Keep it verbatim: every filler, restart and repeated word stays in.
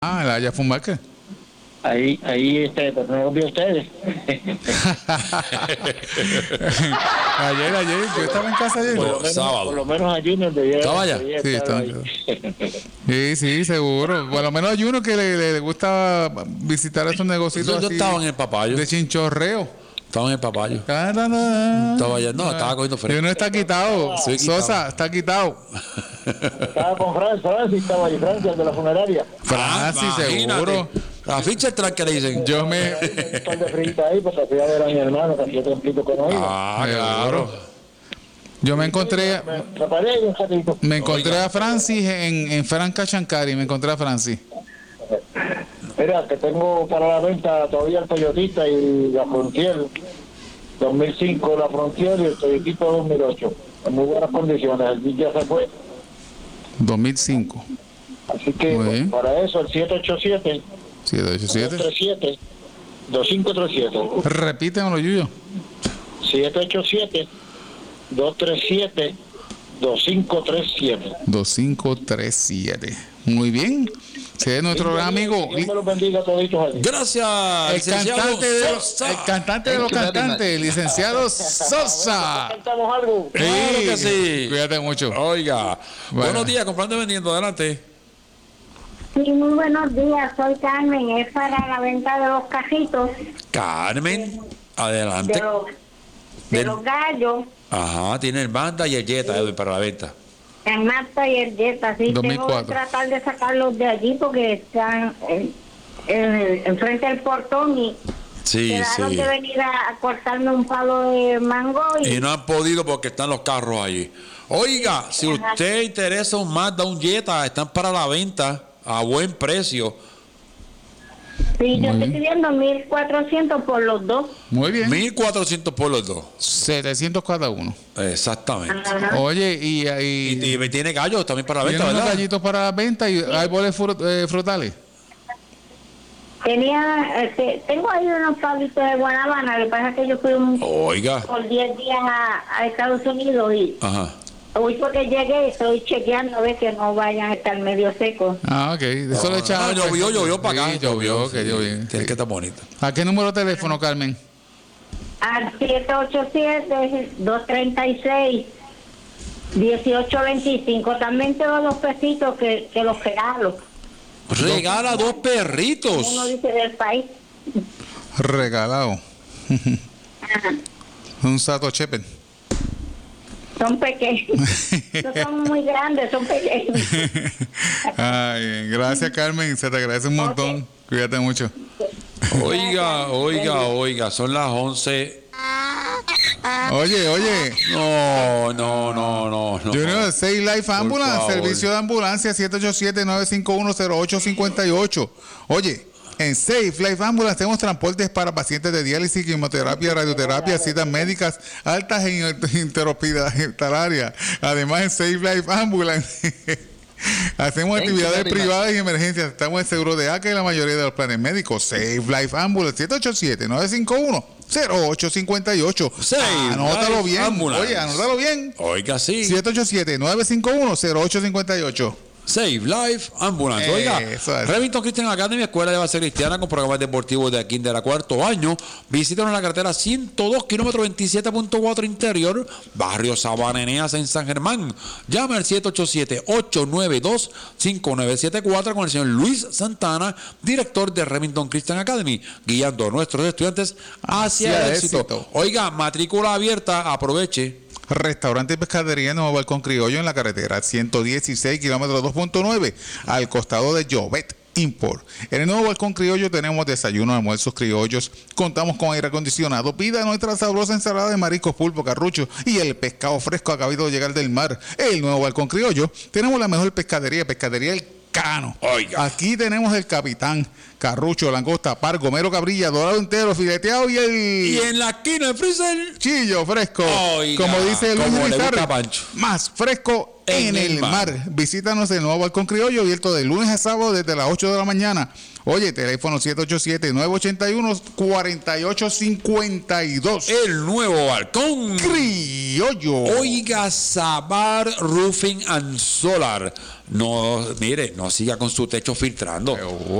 Ah, la Haya Fumarque. Ahí, ahí, este, pues no lo vi a ustedes. ayer, ayer, yo estaba en casa ayer. Por lo menos, sábado. Por lo menos a Junior debía, ¿Estaba allá? debía Sí, estar está. ahí. Sí, sí, seguro. Por lo menos hay uno que le, le, le gusta visitar esos negocios. Yo, yo así estaba en el papayo. De chinchorreo. Estaba en el papayo. Estaba allá. No, estaba cogiendo fresco. Y uno está quitado. Sí, Sosa, está quitado. Estaba con Francis, Francis estaba ahí, Francis, el de la funeraria. Francis, Ah, seguro. La ficha el track que le dicen. Yo me. Un de frita ahí, porque fui a ver a mi hermano, que hacía tiempito que no iba. Ah, claro. Yo me encontré. Me, me paré y un ratito. Me encontré a Francis en, en Franca Chancari. Me encontré a Francis. Mira, que tengo para la venta todavía el Toyotita y la Frontier dos mil cinco, la Frontier y el Toyotita dos mil ocho, en muy buenas condiciones. El Jeep ya se fue, dos mil cinco. así que Muy para eso el siete ocho siete, siete ocho dos siete. tres siete, dos cinco tres siete. Repítemelo, Yuyo. siete ocho siete, dos tres siete, dos cinco tres siete. dos cinco tres siete. Muy bien. Sí, es nuestro gran amigo. Dios me los bendiga a toditos ahí. Gracias, El licenciado cantante, de, Sosa. el cantante de los cantantes, licenciado Sosa. ¿Cantamos algo? Claro que sí. Cuídate mucho. Oiga, Bueno. buenos días, comprando y vendiendo, adelante. Sí, muy buenos días, soy Carmen, es para la venta de los cajitos, Carmen, adelante. de los, de Del- los gallos, Ajá, tiene el Banda y el Jetta Edwin, para la venta. el Nafta y el Jetta, sí, dos mil tengo que cuatro. tratar de sacarlos de allí porque están en, en, enfrente del portón y Sí, quedaron sí. de venir a, a cortarme un palo de mango y, Y no han podido porque están los carros allí. Oiga, si usted interesa un Mazda, un Jetta, están para la venta a buen precio. sí, yo Muy estoy pidiendo mil cuatrocientos por los dos. Muy bien. mil cuatrocientos por los dos. setecientos cada uno. Exactamente. Ajá. Oye, y, Y, y, y tiene gallos también para la tiene venta, unos ¿verdad? gallitos para la venta y árboles frut- eh, frutales. Tenía, este, tengo ahí unos palitos de guanábana, lo que pasa es que yo fui un, Oiga. por diez días a, a Estados Unidos y Ajá. hoy porque llegué estoy chequeando a ver que no vayan a estar medio secos. Ah, ok. Eso le echaba. No, llovió, llovió para acá. Sí, llovió, que sí. llovió. Tiene que estar bonito. ¿A qué número de teléfono, Carmen? Al siete ocho siete, dos tres seis, uno ocho dos cinco. También tengo los pesitos que, que los regalo. Regala dos perritos. Uno dice del país. Regalado. Ajá. Un Sato Chepen. Son pequeños. No son muy grandes, son pequeños. Ay, gracias, Carmen. Se te agradece un montón. Cuídate mucho. Oiga, oiga, oiga, son las once. Oye, oye. No, no, no, no. no. Junior, Save Life Ambulance, favor. servicio de ambulancia siete ocho siete, nueve cinco uno, cero ocho cinco ocho. Oye, en Save Life Ambulance tenemos transportes para pacientes de diálisis, quimioterapia, radioterapia, citas médicas altas e interhospitalarias. Además, en Save Life Ambulance hacemos actividades privadas y emergencias. Estamos en seguro de A C A y la mayoría de los planes médicos. Save Life Ambulance, siete ocho siete, nueve cinco uno, cero ocho cinco ocho. Save Anótalo Life bien. Ambulance. Oye, anótalo bien. Oiga, sí. siete ocho siete, nueve cinco uno, cero ocho cinco ocho. Save Life Ambulance. Oiga, Eso es. Remington Christian Academy, escuela de base cristiana con programas deportivos de aquí de la cuarto año. Visítanos en la carretera ciento dos, kilómetro veintisiete punto cuatro interior, barrio Sabana Eneas en San Germán. Llame al siete ocho siete, ocho nueve dos, cinco nueve siete cuatro con el señor Luis Santana, director de Remington Christian Academy, guiando a nuestros estudiantes hacia, Hacia el el éxito. éxito. Oiga, matrícula abierta, aproveche. Restaurante y pescadería Nuevo Balcón Criollo en la carretera ciento dieciséis, kilómetro dos punto nueve, al costado de Jovet Import. En el Nuevo Balcón Criollo tenemos desayuno, almuerzos criollos, contamos con aire acondicionado, pida nuestra sabrosa ensalada de mariscos, pulpo, carrucho y el pescado fresco acabado de llegar del mar. El Nuevo Balcón Criollo, tenemos la mejor pescadería, pescadería El Cano. Oiga. Aquí tenemos el capitán, carrucho, langosta, pargo, mero, cabrilla, dorado entero, fileteado y el... Y en la esquina de freezer, chillo fresco. Oiga, como dice Luis como le gusta Elizarri, a Pancho. más fresco en, en el mar. mar. Visítanos en el nuevo balcón criollo abierto de lunes a sábado desde las ocho de la mañana. Oye, teléfono siete ocho siete, nueve ocho uno, cuatro ocho cinco dos. El nuevo balcón criollo. Oiga, Sabar Roofing and Solar. No, mire, no siga con su techo filtrando.